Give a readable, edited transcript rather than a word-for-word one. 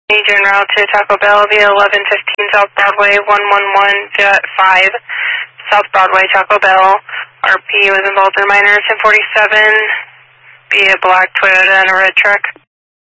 Agent route to Taco Bell via 1115 South Broadway, 111.5 South Broadway, Taco Bell. RP was involved in minor 1047 via black Toyota and a red truck.